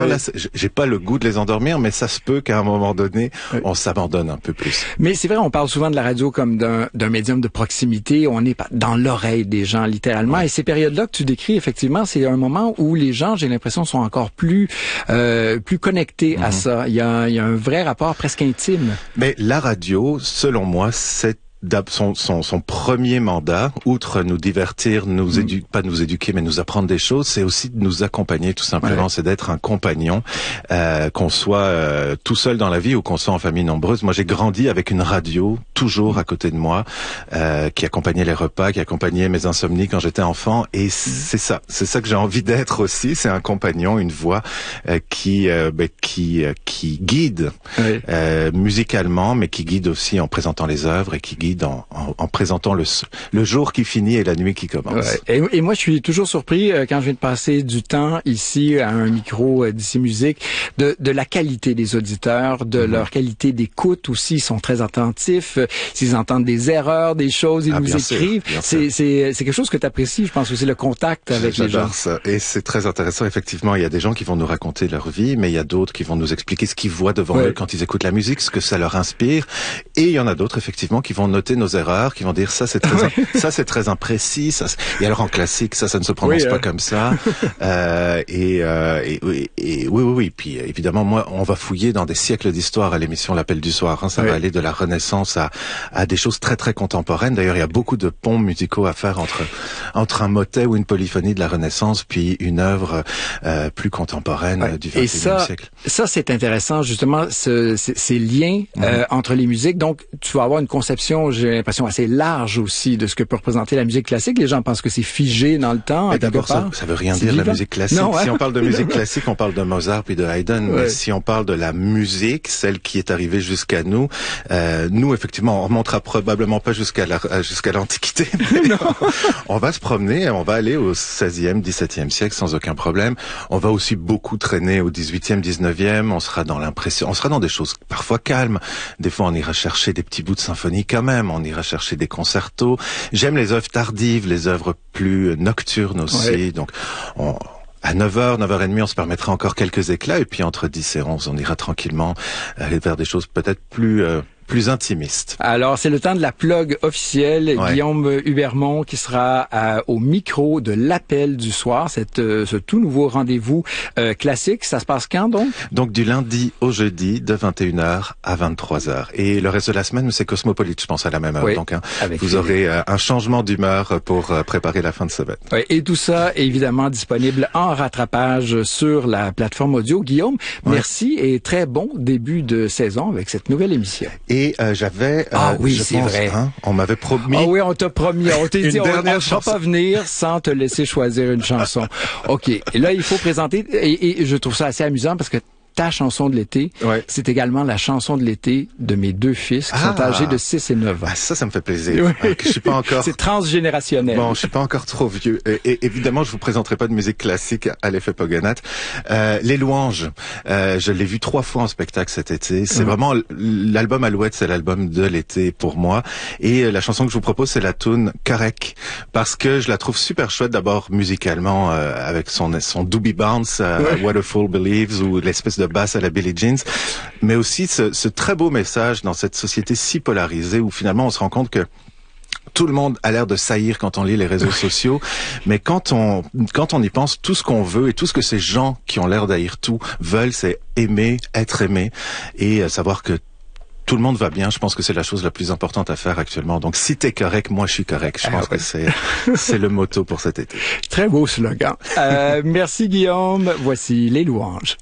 Là, j'ai pas le goût de les endormir, mais ça se peut qu'à un moment donné, on s'abandonne un peu plus. Mais c'est vrai, on parle souvent de la radio comme d'un médium de proximité. On est dans l'oreille des gens, littéralement. Et ces périodes-là que tu décris, effectivement, c'est un moment où les gens, j'ai l'impression, sont encore plus connectés à ça. Il y a un vrai rapport presque intime. Mais la radio, selon moi, c'est son premier mandat, outre nous divertir, pas nous éduquer, mais nous apprendre des choses, c'est aussi de nous accompagner, tout simplement. C'est d'être un compagnon, qu'on soit tout seul dans la vie ou qu'on soit en famille nombreuse. Moi, j'ai grandi avec une radio toujours à côté de moi, qui accompagnait les repas, qui accompagnait mes insomnies quand j'étais enfant. Et c'est ça que j'ai envie d'être aussi. C'est un compagnon, une voix qui guide musicalement, mais qui guide aussi en présentant les œuvres et qui guide en présentant le jour qui finit et la nuit qui commence. Et moi, je suis toujours surpris quand je viens de passer du temps ici à un micro d'ici musique de la qualité des auditeurs, de leur qualité d'écoute aussi. Ils sont très attentifs. S'ils entendent des erreurs, des choses, ils nous écrivent. C'est quelque chose que tu apprécies, je pense aussi, le contact avec les gens. J'adore ça. Et c'est très intéressant. Effectivement, il y a des gens qui vont nous raconter leur vie, mais il y a d'autres qui vont nous expliquer ce qu'ils voient devant eux quand ils écoutent la musique, ce que ça leur inspire. Et il y en a d'autres, effectivement, qui vont noter nos erreurs, qui vont dire ça c'est très imprécis, et alors en classique ça ne se prononce pas comme ça. Oui. Puis évidemment, moi, on va fouiller dans des siècles d'histoire à l'émission L'Appel du soir. Ça va aller de la Renaissance à des choses très très contemporaines. D'ailleurs, il y a beaucoup de ponts musicaux à faire entre un motet ou une polyphonie de la Renaissance puis une œuvre plus contemporaine du XXIe siècle. Ça c'est intéressant justement, ces liens entre les musiques. Donc tu vas avoir une conception, j'ai l'impression, assez large aussi de ce que peut représenter la musique classique. Les gens pensent que c'est figé dans le temps. D'abord, ça veut rien dire, la musique classique. Non, si on parle de musique classique, on parle de Mozart puis de Haydn. Mais si on parle de la musique, celle qui est arrivée jusqu'à nous, nous, effectivement, on remontera probablement pas jusqu'à l'Antiquité. On va se promener, on va aller au 16e, 17e siècle sans aucun problème. On va aussi beaucoup traîner au 18e, 19e. On sera dans des choses parfois calmes. Des fois, on ira chercher des petits bouts de symphonie quand même. On ira chercher des concertos. J'aime les œuvres tardives, les œuvres plus nocturnes aussi. Donc, à 9h, 9h30, on se permettra encore quelques éclats. Et puis, entre 10 et 11, on ira tranquillement aller vers des choses peut-être plus intimiste. Alors, c'est le temps de la plug officielle. Guillaume Hubermont qui sera au micro de l'Appel du soir, ce tout nouveau rendez-vous classique. Ça se passe quand donc? Donc du lundi au jeudi de 21h à 23h. Et le reste de la semaine, c'est Cosmopolite, je pense, à la même heure. Donc vous aurez un changement d'humeur pour préparer la fin de semaine. Et tout ça est évidemment disponible en rattrapage sur la plateforme audio. Guillaume, merci et très bon début de saison avec cette nouvelle émission. Et j'avais... c'est vrai. On m'avait promis... On t'a promis. On t'a dit, on ne va pas venir sans te laisser choisir une chanson. OK. Et là, il faut présenter... Et je trouve ça assez amusant parce que ta chanson de l'été, c'est également la chanson de l'été de mes deux fils qui sont âgés de 6 et 9 ans. Ça me fait plaisir. Je suis pas encore... C'est transgénérationnel. Bon, je suis pas encore trop vieux. Et évidemment, je vous présenterai pas de musique classique à l'effet Pogonat. Les Louanges, je l'ai vu 3 fois en spectacle cet été. C'est vraiment l'album Alouette, c'est l'album de l'été pour moi. Et la chanson que je vous propose, c'est la tune Carec, parce que je la trouve super chouette. D'abord musicalement, avec son doobie bounce, What a Fool Believes, ou l'espèce de basse à la Billie Jeans, mais aussi ce très beau message dans cette société si polarisée où finalement on se rend compte que tout le monde a l'air de saillir quand on lit les réseaux sociaux, mais quand on y pense, tout ce qu'on veut et tout ce que ces gens qui ont l'air d'haïr tout veulent, c'est aimer, être aimé et savoir que tout le monde va bien. Je pense que c'est la chose la plus importante à faire actuellement. Donc, si t'es correct, moi je suis correct. Je pense que c'est le motto pour cet été. Très beau slogan. Merci Guillaume. Voici les louanges.